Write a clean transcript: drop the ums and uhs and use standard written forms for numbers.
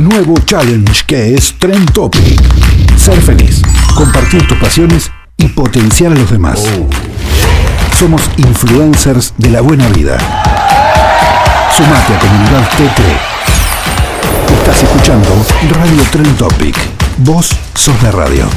nuevo challenge que es Trend Topic. Ser feliz, compartir tus pasiones y potenciar a los demás. Somos influencers de la buena vida. Sumate a Comunidad T3. Estás escuchando Radio Trend Topic. Vos sos la radio.